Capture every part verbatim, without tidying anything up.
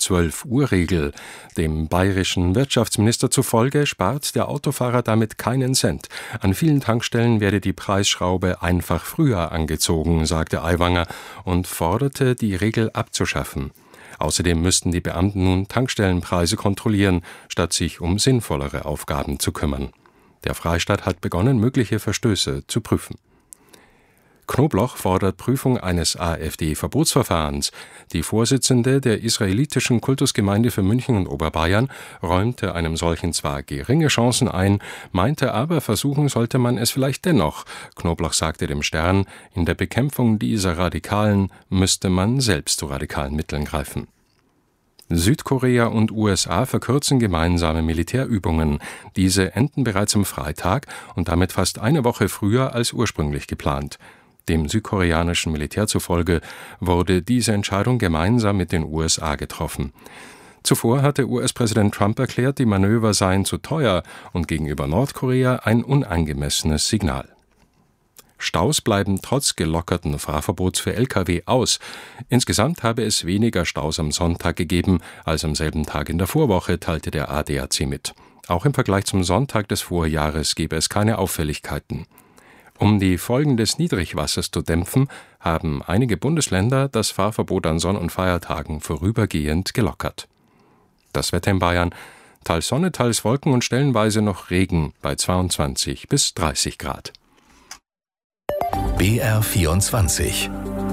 zwölf Uhr Regel. Dem bayerischen Wirtschaftsminister zufolge spart der Autofahrer damit keinen Cent. An vielen Tankstellen werde die Preisschraube einfach früher angezogen, sagte Aiwanger und forderte, die Regel abzuschaffen. Außerdem müssten die Beamten nun Tankstellenpreise kontrollieren, statt sich um sinnvollere Aufgaben zu kümmern. Der Freistaat hat begonnen, mögliche Verstöße zu prüfen. Knobloch fordert Prüfung eines AfD-Verbotsverfahrens. Die Vorsitzende der israelitischen Kultusgemeinde für München und Oberbayern räumte einem solchen zwar geringe Chancen ein, meinte aber, versuchen sollte man es vielleicht dennoch. Knobloch sagte dem Stern, in der Bekämpfung dieser Radikalen müsste man selbst zu radikalen Mitteln greifen. Südkorea und U S A verkürzen gemeinsame Militärübungen. Diese enden bereits am Freitag und damit fast eine Woche früher als ursprünglich geplant. Dem südkoreanischen Militär zufolge wurde diese Entscheidung gemeinsam mit den U S A getroffen. Zuvor hatte U S-Präsident Trump erklärt, die Manöver seien zu teuer und gegenüber Nordkorea ein unangemessenes Signal. Staus bleiben trotz gelockerten Fahrverbots für L K W aus. Insgesamt habe es weniger Staus am Sonntag gegeben als am selben Tag in der Vorwoche, teilte der A D A C mit. Auch im Vergleich zum Sonntag des Vorjahres gebe es keine Auffälligkeiten. Um die Folgen des Niedrigwassers zu dämpfen, haben einige Bundesländer das Fahrverbot an Sonn- und Feiertagen vorübergehend gelockert. Das Wetter in Bayern: teils Sonne, teils Wolken und stellenweise noch Regen bei zweiundzwanzig bis dreißig Grad. B R vierundzwanzig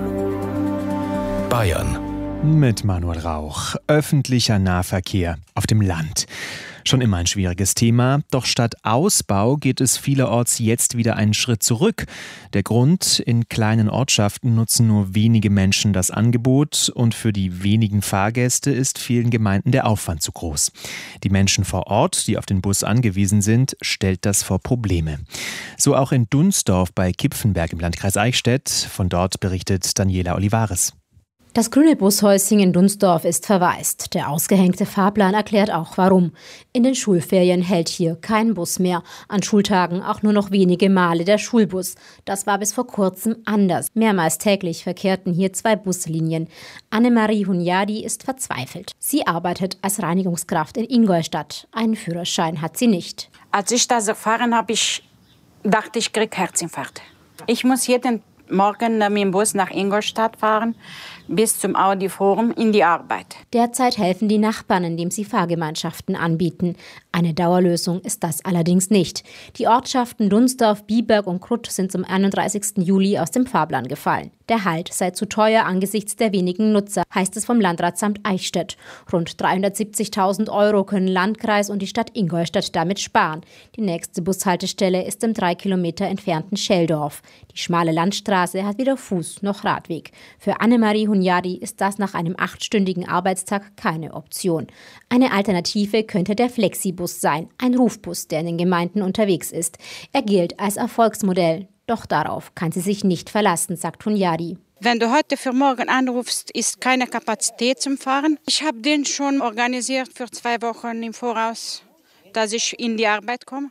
Bayern mit Manuel Rauch. Öffentlicher Nahverkehr auf dem Land. Schon immer ein schwieriges Thema, doch statt Ausbau geht es vielerorts jetzt wieder einen Schritt zurück. Der Grund: in kleinen Ortschaften nutzen nur wenige Menschen das Angebot und für die wenigen Fahrgäste ist vielen Gemeinden der Aufwand zu groß. Die Menschen vor Ort, die auf den Bus angewiesen sind, stellt das vor Probleme. So auch in Dunsdorf bei Kipfenberg im Landkreis Eichstätt. Von dort berichtet Daniela Olivares. Das grüne Bushäuschen in Dunsdorf ist verwaist. Der ausgehängte Fahrplan erklärt auch warum. In den Schulferien hält hier kein Bus mehr. An Schultagen auch nur noch wenige Male der Schulbus. Das war bis vor kurzem anders. Mehrmals täglich verkehrten hier zwei Buslinien. Annemarie Hunyadi ist verzweifelt. Sie arbeitet als Reinigungskraft in Ingolstadt. Einen Führerschein hat sie nicht. Als ich da so gefahren habe, ich dachte, ich kriege Herzinfarkt. Ich muss jeden Morgen mit dem Bus nach Ingolstadt fahren, bis zum Audi-Forum in die Arbeit. Derzeit helfen die Nachbarn, indem sie Fahrgemeinschaften anbieten. Eine Dauerlösung ist das allerdings nicht. Die Ortschaften Dunsdorf, Biberg und Krutt sind zum einunddreißigsten Juli aus dem Fahrplan gefallen. Der Halt sei zu teuer angesichts der wenigen Nutzer, heißt es vom Landratsamt Eichstätt. Rund dreihundertsiebzigtausend Euro können Landkreis und die Stadt Ingolstadt damit sparen. Die nächste Bushaltestelle ist im drei Kilometer entfernten Scheldorf. Die schmale Landstraße hat weder Fuß- noch Radweg. Für Annemarie Hunyadi ist das nach einem achtstündigen Arbeitstag keine Option. Eine Alternative könnte der Flexibus sein, ein Rufbus, der in den Gemeinden unterwegs ist. Er gilt als Erfolgsmodell. Doch darauf kann sie sich nicht verlassen, sagt Hunyadi. Wenn du heute für morgen anrufst, ist keine Kapazität zum Fahren. Ich habe den schon organisiert für zwei Wochen im Voraus, dass ich in die Arbeit komme.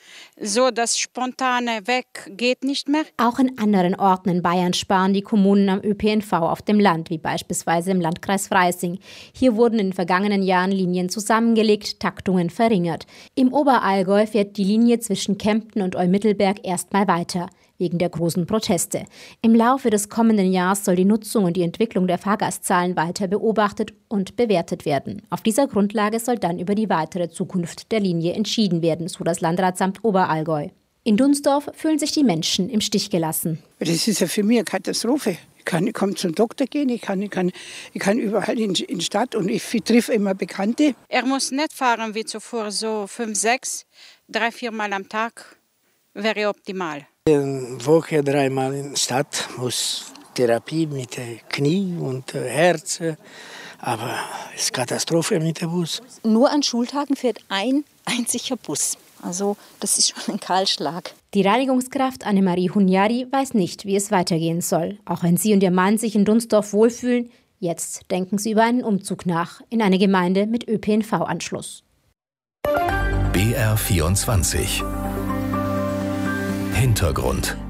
So, das spontane Weg geht nicht mehr. Auch in anderen Orten in Bayern sparen die Kommunen am Ö P N V auf dem Land, wie beispielsweise im Landkreis Freising. Hier wurden in den vergangenen Jahren Linien zusammengelegt, Taktungen verringert. Im Oberallgäu fährt die Linie zwischen Kempten und Eumittelberg erstmal weiter, wegen der großen Proteste. Im Laufe des kommenden Jahres soll die Nutzung und die Entwicklung der Fahrgastzahlen weiter beobachtet und bewertet werden. Auf dieser Grundlage soll dann über die weitere Zukunft der Linie entschieden werden, so das Landratsamt Oberallgäu. In Dunsdorf fühlen sich die Menschen im Stich gelassen. Das ist ja für mich eine Katastrophe. Ich kann, ich kann zum Doktor gehen, ich kann, ich kann, ich kann überall in die Stadt und ich treffe immer Bekannte. Er muss nicht fahren wie zuvor, so fünf, sechs, drei, vier Mal am Tag wäre optimal. Eine Woche, dreimal in der Stadt, muss Therapie mit dem Knie und Herz. Aber es ist eine Katastrophe mit dem Bus. Nur an Schultagen fährt ein einziger Bus. Also das ist schon ein Kahlschlag. Die Reinigungskraft Annemarie Hunyadi weiß nicht, wie es weitergehen soll. Auch wenn sie und ihr Mann sich in Dunsdorf wohlfühlen, jetzt denken sie über einen Umzug nach in eine Gemeinde mit Ö P N V-Anschluss. B R vierundzwanzig Hintergrund.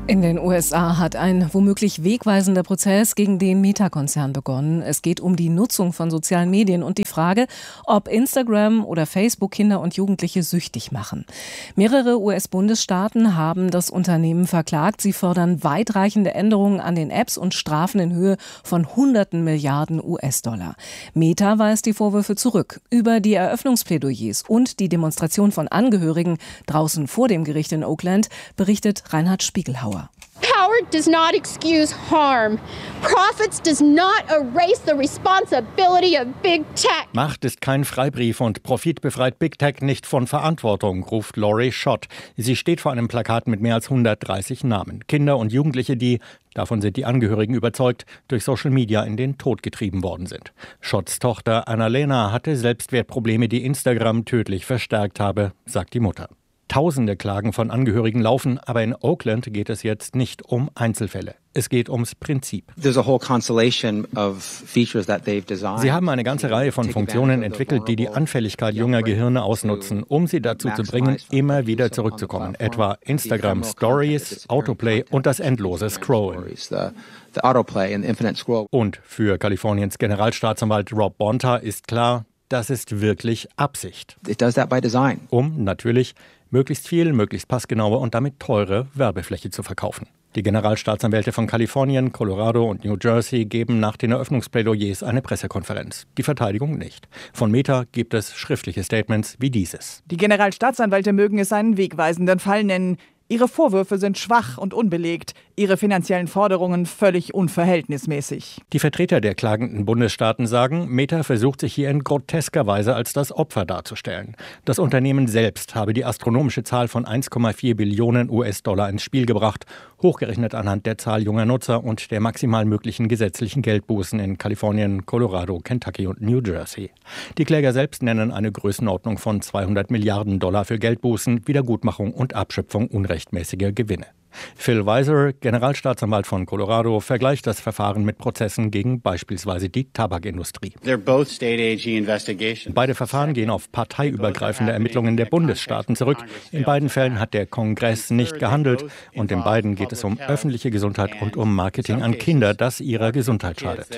In den U S A hat ein womöglich wegweisender Prozess gegen den Meta-Konzern begonnen. Es geht um die Nutzung von sozialen Medien und die Frage, ob Instagram oder Facebook Kinder und Jugendliche süchtig machen. Mehrere U S-Bundesstaaten haben das Unternehmen verklagt. Sie fordern weitreichende Änderungen an den Apps und Strafen in Höhe von hunderten Milliarden U S-Dollar. Meta weist die Vorwürfe zurück. Über die Eröffnungsplädoyers und die Demonstration von Angehörigen draußen vor dem Gericht in Oakland berichtet Reinhard Spiegelhauer. Power does not excuse harm. Profits does not erase the responsibility of big tech. Macht ist kein Freibrief und Profit befreit Big Tech nicht von Verantwortung, ruft Laurie Schott. Sie steht vor einem Plakat mit mehr als hundertdreißig Namen. Kinder und Jugendliche, die, davon sind die Angehörigen überzeugt, durch Social Media in den Tod getrieben worden sind. Schotts Tochter Annalena hatte Selbstwertprobleme, die Instagram tödlich verstärkt habe, sagt die Mutter. Tausende Klagen von Angehörigen laufen, aber in Oakland geht es jetzt nicht um Einzelfälle. Es geht ums Prinzip. Sie haben eine ganze Reihe von Funktionen entwickelt, die die Anfälligkeit junger Gehirne ausnutzen, um sie dazu zu bringen, immer wieder zurückzukommen. Etwa Instagram Stories, Autoplay und das endlose Scrollen. Und für Kaliforniens Generalstaatsanwalt Rob Bonta ist klar, das ist wirklich Absicht. Um natürlich möglichst viel, möglichst passgenaue und damit teure Werbefläche zu verkaufen. Die Generalstaatsanwälte von Kalifornien, Colorado und New Jersey geben nach den Eröffnungsplädoyers eine Pressekonferenz. Die Verteidigung nicht. Von Meta gibt es schriftliche Statements wie dieses. Die Generalstaatsanwälte mögen es einen wegweisenden Fall nennen. Ihre Vorwürfe sind schwach und unbelegt, ihre finanziellen Forderungen völlig unverhältnismäßig. Die Vertreter der klagenden Bundesstaaten sagen, Meta versucht sich hier in grotesker Weise als das Opfer darzustellen. Das Unternehmen selbst habe die astronomische Zahl von eins Komma vier Billionen U S-Dollar ins Spiel gebracht, hochgerechnet anhand der Zahl junger Nutzer und der maximal möglichen gesetzlichen Geldbußen in Kalifornien, Colorado, Kentucky und New Jersey. Die Kläger selbst nennen eine Größenordnung von zweihundert Milliarden Dollar für Geldbußen, Wiedergutmachung und Abschöpfung unrechtmäßiger Gewinne. Phil Weiser, Generalstaatsanwalt von Colorado, vergleicht das Verfahren mit Prozessen gegen beispielsweise die Tabakindustrie. Beide Verfahren gehen auf parteiübergreifende Ermittlungen der Bundesstaaten zurück. In beiden Fällen hat der Kongress nicht gehandelt und in beiden geht es um öffentliche Gesundheit und um Marketing an Kinder, das ihrer Gesundheit schadet.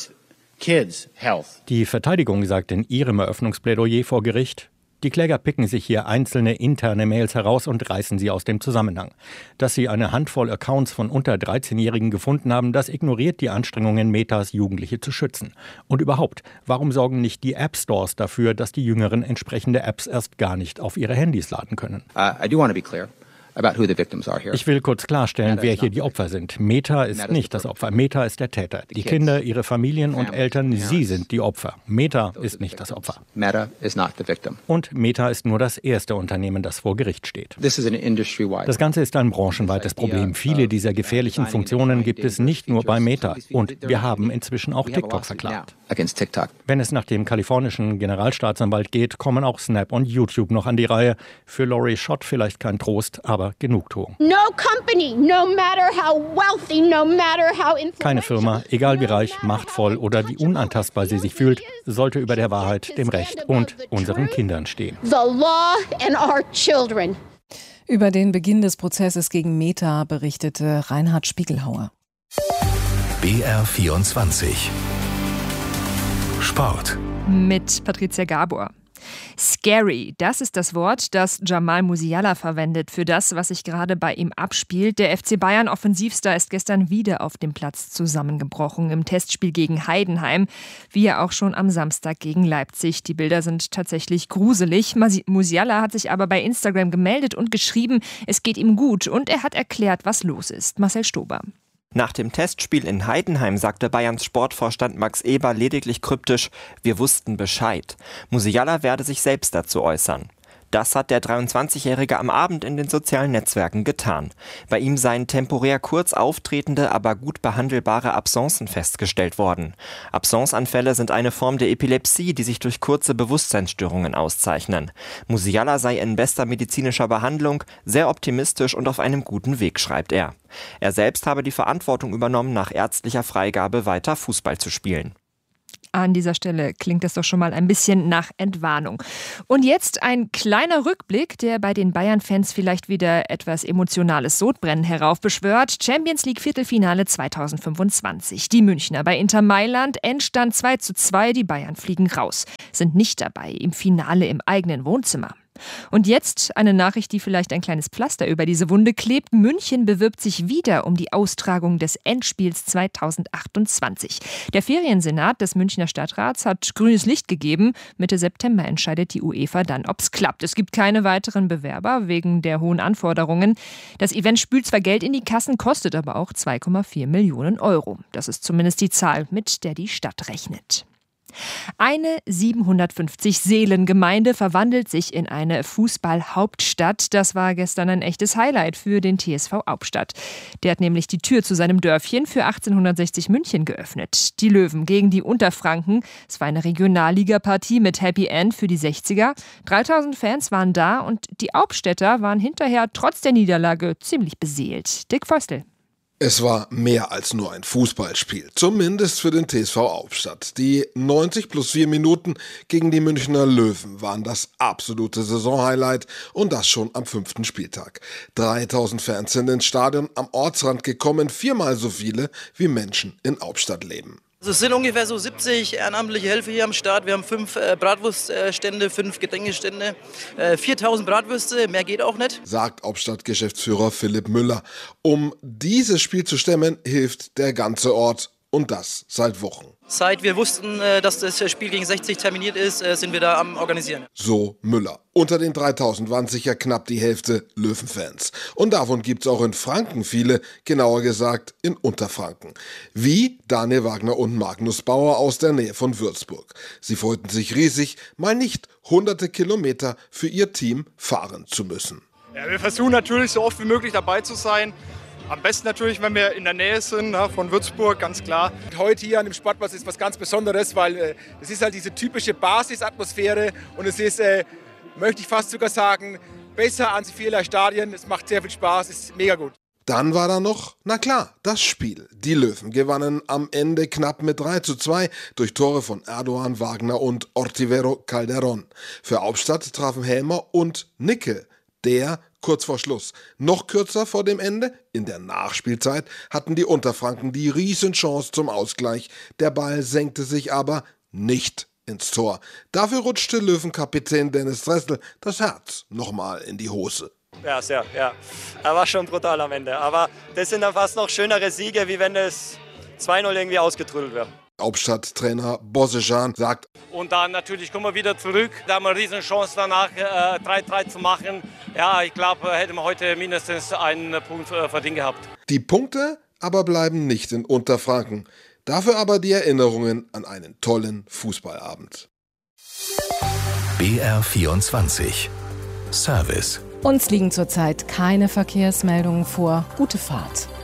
Die Verteidigung sagt in ihrem Eröffnungsplädoyer vor Gericht, die Kläger picken sich hier einzelne interne Mails heraus und reißen sie aus dem Zusammenhang. Dass sie eine Handvoll Accounts von unter dreizehnjährigen gefunden haben, das ignoriert die Anstrengungen Metas, Jugendliche zu schützen. Und überhaupt, warum sorgen nicht die App Stores dafür, dass die Jüngeren entsprechende Apps erst gar nicht auf ihre Handys laden können? Uh, I do want to be clear. Ich will kurz klarstellen, wer hier die Opfer sind. Meta ist nicht das Opfer. Meta ist der Täter. Die Kinder, ihre Familien und Eltern, sie sind die Opfer. Meta ist nicht das Opfer. Und Meta ist nur das erste Unternehmen, das vor Gericht steht. Das Ganze ist ein branchenweites Problem. Viele dieser gefährlichen Funktionen gibt es nicht nur bei Meta. Und wir haben inzwischen auch TikTok verklagt. Wenn es nach dem kalifornischen Generalstaatsanwalt geht, kommen auch Snap und YouTube noch an die Reihe. Für Laurie Schott vielleicht kein Trost, aber Genugtuung. No company, no matter how wealthy, no matter how influential. Keine Firma, egal wie reich, machtvoll oder wie unantastbar sie sich fühlt, sollte über der Wahrheit, dem Recht und unseren Kindern stehen. The law and our children. Über den Beginn des Prozesses gegen Meta berichtete Reinhard Spiegelhauer. B R vierundzwanzig Sport mit Patricia Gabor. Scary, das ist das Wort, das Jamal Musiala verwendet für das, was sich gerade bei ihm abspielt. Der F C Bayern-Offensivstar ist gestern wieder auf dem Platz zusammengebrochen im Testspiel gegen Heidenheim, wie ja auch schon am Samstag gegen Leipzig. Die Bilder sind tatsächlich gruselig. Musiala hat sich aber bei Instagram gemeldet und geschrieben, es geht ihm gut und er hat erklärt, was los ist. Marcel Stober. Nach dem Testspiel in Heidenheim sagte Bayerns Sportvorstand Max Eber lediglich kryptisch, wir wussten Bescheid. Musiala werde sich selbst dazu äußern. Das hat der dreiundzwanzigjährige am Abend in den sozialen Netzwerken getan. Bei ihm seien temporär kurz auftretende, aber gut behandelbare Absencen festgestellt worden. Absenceanfälle sind eine Form der Epilepsie, die sich durch kurze Bewusstseinsstörungen auszeichnen. Musiala sei in bester medizinischer Behandlung, sehr optimistisch und auf einem guten Weg, schreibt er. Er selbst habe die Verantwortung übernommen, nach ärztlicher Freigabe weiter Fußball zu spielen. An dieser Stelle klingt das doch schon mal ein bisschen nach Entwarnung. Und jetzt ein kleiner Rückblick, der bei den Bayern-Fans vielleicht wieder etwas emotionales Sodbrennen heraufbeschwört. Champions League Viertelfinale zweitausendfünfundzwanzig. Die Münchner bei Inter Mailand, Endstand zwei zu zwei, die Bayern fliegen raus, sind nicht dabei im Finale im eigenen Wohnzimmer. Und jetzt eine Nachricht, die vielleicht ein kleines Pflaster über diese Wunde klebt. München bewirbt sich wieder um die Austragung des Endspiels zweitausendachtundzwanzig. Der Feriensenat des Münchner Stadtrats hat grünes Licht gegeben. Mitte September entscheidet die UEFA dann, ob es klappt. Es gibt keine weiteren Bewerber wegen der hohen Anforderungen. Das Event spült zwar Geld in die Kassen, kostet aber auch zwei Komma vier Millionen Euro. Das ist zumindest die Zahl, mit der die Stadt rechnet. Eine siebenhundertfünfzig Seelen-Gemeinde verwandelt sich in eine Fußball-Hauptstadt. Das war gestern ein echtes Highlight für den T S V Hauptstadt. Der hat nämlich die Tür zu seinem Dörfchen für achtzehnhundertsechzig München geöffnet. Die Löwen gegen die Unterfranken. Es war eine Regionalliga-Partie mit Happy End für die sechziger. dreitausend Fans waren da und die Hauptstädter waren hinterher trotz der Niederlage ziemlich beseelt. Dick Föstl. Es war mehr als nur ein Fußballspiel, zumindest für den T S V Hauptstadt. Die neunzig plus vier Minuten gegen die Münchner Löwen waren das absolute Saisonhighlight und das schon am fünften Spieltag. dreitausend Fans sind ins Stadion am Ortsrand gekommen, viermal so viele wie Menschen in Hauptstadt leben. Also es sind ungefähr so siebzig ehrenamtliche Helfer hier am Start. Wir haben fünf äh, Bratwurststände, fünf Getränkestände, äh, viertausend Bratwürste, mehr geht auch nicht. Sagt Hauptstadtgeschäftsführer Philipp Müller. Um dieses Spiel zu stemmen, hilft der ganze Ort. Und das seit Wochen. Seit wir wussten, dass das Spiel gegen sechzig terminiert ist, sind wir da am Organisieren. So Müller. Unter den dreitausend waren sicher knapp die Hälfte Löwenfans. Und davon gibt's auch in Franken viele, genauer gesagt in Unterfranken. Wie Daniel Wagner und Magnus Bauer aus der Nähe von Würzburg. Sie freuten sich riesig, mal nicht hunderte Kilometer für ihr Team fahren zu müssen. Ja, wir versuchen natürlich so oft wie möglich dabei zu sein. Am besten natürlich, wenn wir in der Nähe sind, von Würzburg, ganz klar. Heute hier an dem Sportplatz ist was ganz Besonderes, weil äh, es ist halt diese typische Basisatmosphäre und es ist, äh, möchte ich fast sogar sagen, besser als viele Stadien. Es macht sehr viel Spaß, es ist mega gut. Dann war da noch, na klar, das Spiel. Die Löwen gewannen am Ende knapp mit drei zu zwei durch Tore von Erdogan, Wagner und Ortivero Calderón. Für Hauptstadt trafen Helmer und Nicke, der kurz vor Schluss. Noch kürzer vor dem Ende, in der Nachspielzeit, hatten die Unterfranken die Riesenchance zum Ausgleich. Der Ball senkte sich aber nicht ins Tor. Dafür rutschte Löwenkapitän Dennis Dressel das Herz nochmal in die Hose. Ja, sehr, ja. Er war schon brutal am Ende. Aber das sind dann fast noch schönere Siege, wie wenn es zwei null irgendwie ausgetrüdelt wäre. Hauptstadttrainer Bosejan sagt: Und dann natürlich kommen wir wieder zurück. Da haben wir eine riesen Chance danach äh, drei drei zu machen. Ja, ich glaube, hätten wir heute mindestens einen Punkt äh, verdient gehabt. Die Punkte aber bleiben nicht in Unterfranken. Dafür aber die Erinnerungen an einen tollen Fußballabend. B R vierundzwanzig Service. Uns liegen zurzeit keine Verkehrsmeldungen vor. Gute Fahrt.